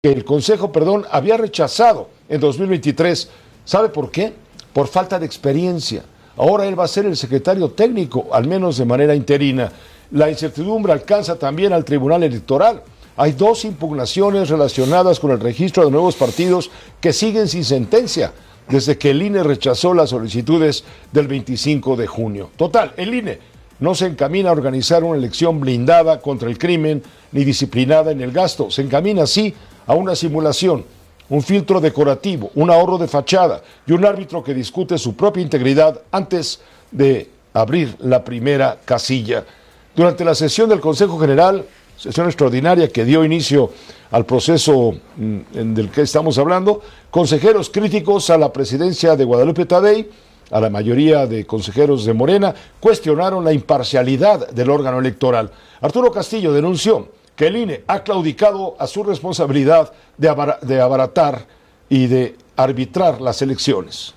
que el Consejo, había rechazado en 2023. ¿Sabe por qué? Por falta de experiencia. Ahora él va a ser el secretario técnico, al menos de manera interina. La incertidumbre alcanza también al Tribunal Electoral. Hay 2 impugnaciones relacionadas con el registro de nuevos partidos que siguen sin sentencia desde que el INE rechazó las solicitudes del 25 de junio. Total, el INE no se encamina a organizar una elección blindada contra el crimen ni disciplinada en el gasto. Se encamina, sí, a una simulación, un filtro decorativo, un ahorro de fachada y un árbitro que discute su propia integridad antes de abrir la primera casilla. Durante la sesión del Consejo General, sesión extraordinaria que dio inicio al proceso del que estamos hablando, consejeros críticos a la presidencia de Guadalupe Tadei, a la mayoría de consejeros de Morena, cuestionaron la imparcialidad del órgano electoral. Arturo Castillo denunció que el INE ha claudicado a su responsabilidad de abaratar y de arbitrar las elecciones.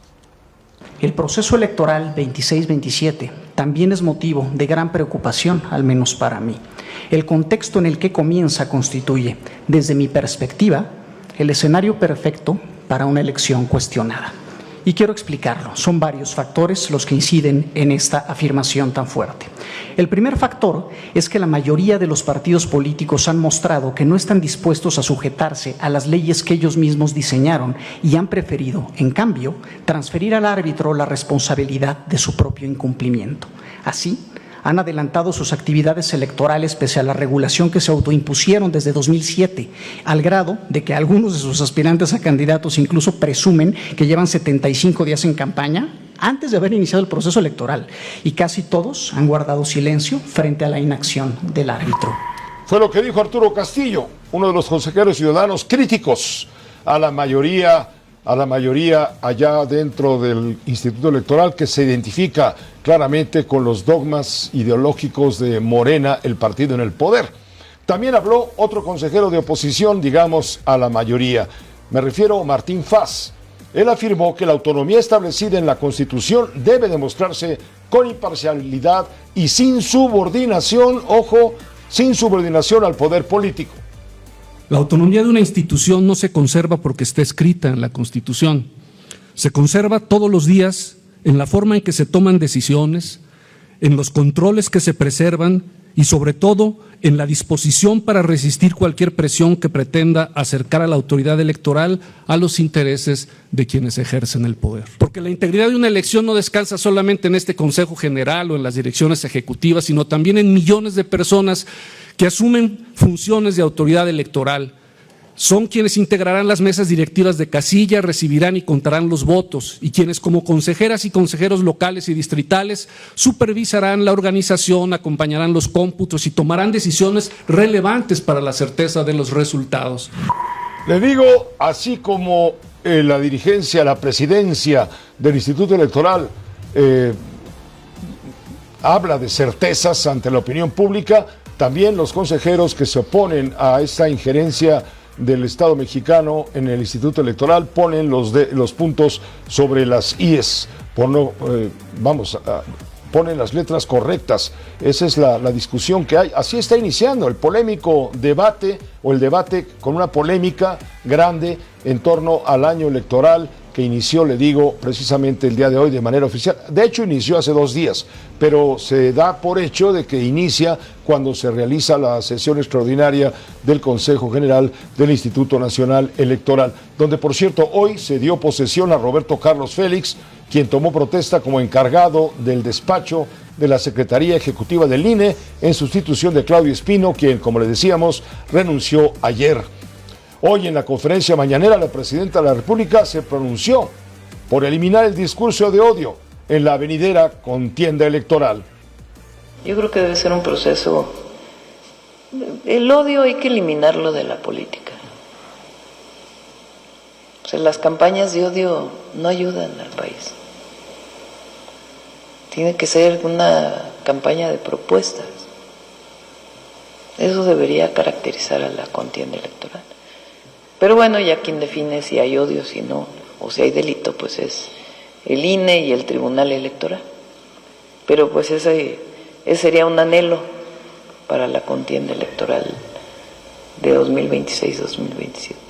El proceso electoral 26-27 también es motivo de gran preocupación, al menos para mí. El contexto en el que comienza constituye, desde mi perspectiva, el escenario perfecto para una elección cuestionada. Y quiero explicarlo. Son varios factores los que inciden en esta afirmación tan fuerte. El primer factor es que la mayoría de los partidos políticos han mostrado que no están dispuestos a sujetarse a las leyes que ellos mismos diseñaron y han preferido, en cambio, transferir al árbitro la responsabilidad de su propio incumplimiento. Así, han adelantado sus actividades electorales pese a la regulación que se autoimpusieron desde 2007, al grado de que algunos de sus aspirantes a candidatos incluso presumen que llevan 75 días en campaña antes de haber iniciado el proceso electoral, y casi todos han guardado silencio frente a la inacción del árbitro. Fue lo que dijo Arturo Castillo, uno de los consejeros ciudadanos críticos a la mayoría allá dentro del Instituto Electoral, que se identifica claramente con los dogmas ideológicos de Morena, el partido en el poder. También habló otro consejero de oposición, digamos, a la mayoría. Me refiero a Martín Faz. Él afirmó que la autonomía establecida en la Constitución debe demostrarse con imparcialidad y sin subordinación, ojo, sin subordinación al poder político. La autonomía de una institución no se conserva porque está escrita en la Constitución. Se conserva todos los días en la forma en que se toman decisiones, en los controles que se preservan y sobre todo en la disposición para resistir cualquier presión que pretenda acercar a la autoridad electoral a los intereses de quienes ejercen el poder. Porque la integridad de una elección no descansa solamente en este Consejo General o en las direcciones ejecutivas, sino también en millones de personas que asumen funciones de autoridad electoral. Son quienes integrarán las mesas directivas de casilla, recibirán y contarán los votos, y quienes como consejeras y consejeros locales y distritales supervisarán la organización, acompañarán los cómputos y tomarán decisiones relevantes para la certeza de los resultados. Le digo, así como la dirigencia, la presidencia del Instituto Electoral habla de certezas ante la opinión pública, también los consejeros que se oponen a esta injerencia del Estado mexicano en el Instituto Electoral ponen los puntos sobre las IES, ponen las letras correctas. Esa es la discusión que hay. Así está iniciando el polémico debate, o el debate con una polémica grande en torno al año electoral que inició, le digo, precisamente el día de hoy de manera oficial. De hecho, inició hace 2 días, pero se da por hecho de que inicia cuando se realiza la sesión extraordinaria del Consejo General del Instituto Nacional Electoral, donde, por cierto, hoy se dio posesión a Roberto Carlos Félix, quien tomó protesta como encargado del despacho de la Secretaría Ejecutiva del INE en sustitución de Claudio Espino, quien, como le decíamos, renunció ayer. Hoy en la conferencia mañanera la presidenta de la República se pronunció por eliminar el discurso de odio en la venidera contienda electoral. Yo creo que debe ser un proceso. El odio hay que eliminarlo de la política. O sea, las campañas de odio no ayudan al país. Tiene que ser una campaña de propuestas. Eso debería caracterizar a la contienda electoral. Pero bueno, ya quien define si hay odio, si no, o si hay delito, pues es el INE y el Tribunal Electoral. Pero pues ese sería un anhelo para la contienda electoral de 2026-2027.